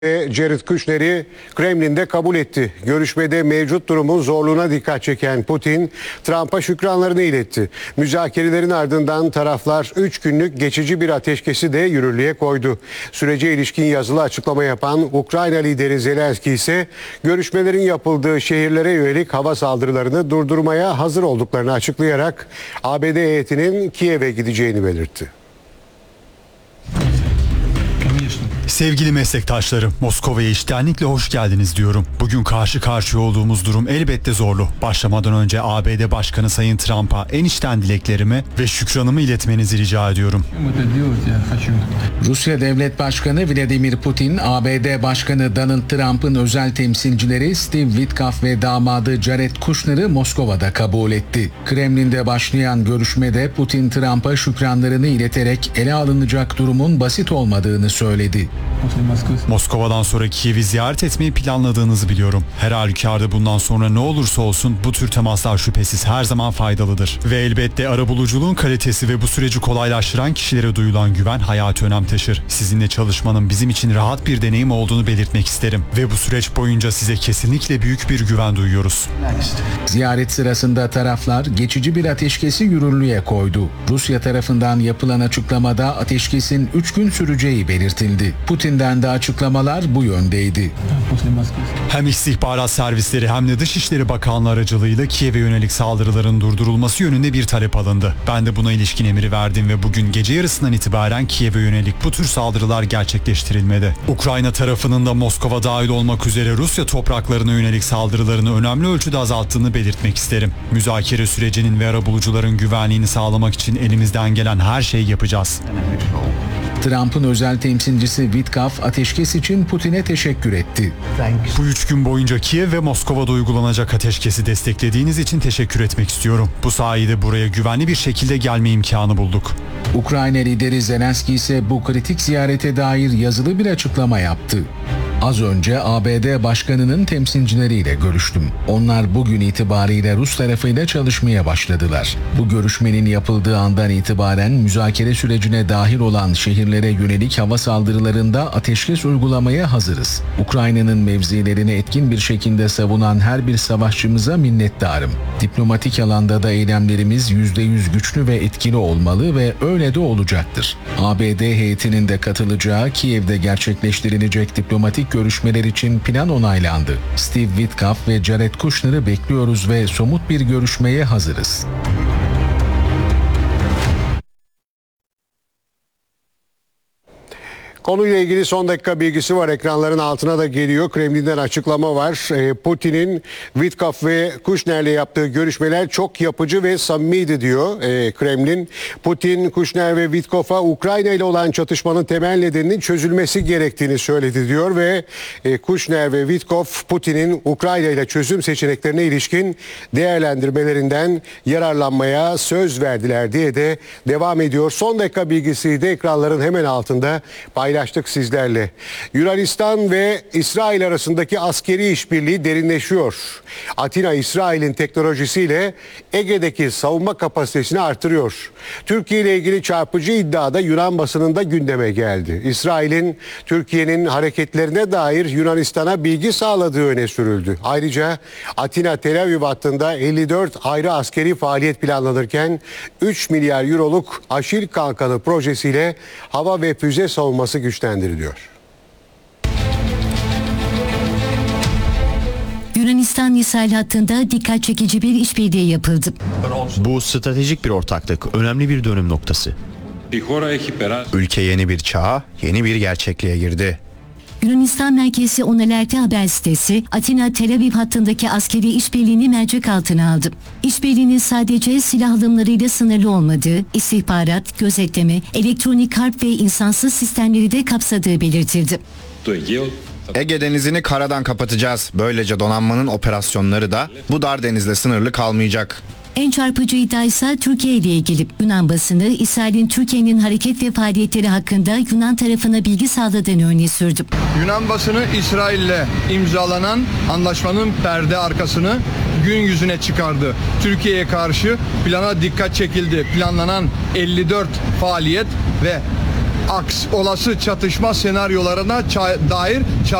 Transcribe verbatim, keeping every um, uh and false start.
Jared Kushner'i Kremlin'de kabul etti. Görüşmede mevcut durumun zorluğuna dikkat çeken Putin, Trump'a şükranlarını iletti. Müzakerelerin ardından taraflar üç günlük geçici bir ateşkesi de yürürlüğe koydu. Sürece ilişkin yazılı açıklama yapan Ukrayna lideri Zelenski ise görüşmelerin yapıldığı şehirlere yönelik hava saldırılarını durdurmaya hazır olduklarını açıklayarak A B D heyetinin Kiev'e gideceğini belirtti. Sevgili meslektaşlarım, Moskova'ya içtenlikle hoş geldiniz diyorum. Bugün karşı karşıya olduğumuz durum elbette zorlu. Başlamadan önce A B D Başkanı Sayın Trump'a en içten dileklerimi ve şükranımı iletmenizi rica ediyorum. Rusya Devlet Başkanı Vladimir Putin, A B D Başkanı Donald Trump'ın özel temsilcileri Steve Witkoff ve damadı Jared Kushner'ı Moskova'da kabul etti. Kremlin'de başlayan görüşmede Putin Trump'a şükranlarını ileterek ele alınacak durumun basit olmadığını söyledi. Moskova'dan sonra Kiev'i ziyaret etmeyi planladığınızı biliyorum. Her halükarda bundan sonra ne olursa olsun bu tür temaslar şüphesiz her zaman faydalıdır. Ve elbette arabuluculuğun kalitesi ve bu süreci kolaylaştıran kişilere duyulan güven hayati önem taşır. Sizinle çalışmanın bizim için rahat bir deneyim olduğunu belirtmek isterim. Ve bu süreç boyunca size kesinlikle büyük bir güven duyuyoruz. Ziyaret sırasında taraflar geçici bir ateşkesi yürürlüğe koydu. Rusya tarafından yapılan açıklamada ateşkesin üç gün süreceği belirtildi. Putin'den de açıklamalar bu yöndeydi. Hem istihbarat servisleri hem de Dışişleri Bakanlığı aracılığıyla Kiev'e yönelik saldırıların durdurulması yönünde bir talep alındı. Ben de buna ilişkin emri verdim ve bugün gece yarısından itibaren Kiev'e yönelik bu tür saldırılar gerçekleştirilmedi. Ukrayna tarafının da Moskova dahil olmak üzere Rusya topraklarına yönelik saldırılarını önemli ölçüde azalttığını belirtmek isterim. Müzakere sürecinin ve arabulucuların güvenliğini sağlamak için elimizden gelen her şeyi yapacağız. Trump'ın özel temsilcisi Witkoff ateşkes için Putin'e teşekkür etti. Bu üç gün boyunca Kiev ve Moskova'da uygulanacak ateşkesi desteklediğiniz için teşekkür etmek istiyorum. Bu sayede buraya güvenli bir şekilde gelme imkanı bulduk. Ukrayna lideri Zelenski ise bu kritik ziyarete dair yazılı bir açıklama yaptı. Az önce A B D Başkanı'nın temsilcileriyle görüştüm. Onlar bugün itibariyle Rus tarafıyla çalışmaya başladılar. Bu görüşmenin yapıldığı andan itibaren müzakere sürecine dahil olan şehirlere yönelik hava saldırılarında ateşkes uygulamaya hazırız. Ukrayna'nın mevzilerini etkin bir şekilde savunan her bir savaşçımıza minnettarım. Diplomatik alanda da eylemlerimiz yüzde yüz güçlü ve etkili olmalı ve öyle de olacaktır. A B D heyetinin de katılacağı Kiev'de gerçekleştirilecek diplomatik görüşmeler için plan onaylandı. Steve Witkoff ve Jared Kushner'ı bekliyoruz ve somut bir görüşmeye hazırız. Konuyla ilgili son dakika bilgisi var. Ekranların altına da geliyor. Kremlin'den açıklama var. Putin'in Witkoff ve Kushner'le yaptığı görüşmeler çok yapıcı ve samimiydi diyor Kremlin. Putin, Kushner ve Witkoff'a Ukrayna ile olan çatışmanın temel nedeninin çözülmesi gerektiğini söyledi diyor ve Kushner ve Witkoff Putin'in Ukrayna ile çözüm seçeneklerine ilişkin değerlendirmelerinden yararlanmaya söz verdiler diye de devam ediyor. Son dakika bilgisi de ekranların hemen altında paylaştık sizlerle. Yunanistan ve İsrail arasındaki askeri işbirliği derinleşiyor. Atina, İsrail'in teknolojisiyle Ege'deki savunma kapasitesini artırıyor. Türkiye ile ilgili çarpıcı iddia da Yunan basınında gündeme geldi. İsrail'in Türkiye'nin hareketlerine dair Yunanistan'a bilgi sağladığı öne sürüldü. Ayrıca Atina Tel Aviv hattında elli dört ayrı askeri faaliyet planlanırken üç milyar euroluk Aşil Kalkanı projesiyle hava ve füze savunması güçlendiriliyor. Yunanistan-İsrail hattında dikkat çekici bir işbirliği yapıldı. Bu stratejik bir ortaklık, önemli bir dönüm noktası. Ülke yeni bir çağa, yeni bir gerçekliğe girdi. Yunanistan merkezi Onalerti haber sitesi Atina-Tel Aviv hattındaki askeri işbirliğini mercek altına aldı. İşbirliğinin sadece silah alımlarıyla sınırlı olmadığı, istihbarat, gözetleme, elektronik harp ve insansız sistemleri de kapsadığı belirtildi. Ege Denizi'ni karadan kapatacağız. Böylece donanmanın operasyonları da bu dar denizle sınırlı kalmayacak. En çarpıcı iddia ise Türkiye ile ilgili. Yunan basını İsrail'in Türkiye'nin hareket ve faaliyetleri hakkında Yunan tarafına bilgi sağladığını öne sürdü. Yunan basını İsrail'le imzalanan anlaşmanın perde arkasını gün yüzüne çıkardı. Türkiye'ye karşı plana dikkat çekildi. Planlanan elli dört faaliyet ve aks olası çatışma senaryolarına ça- dair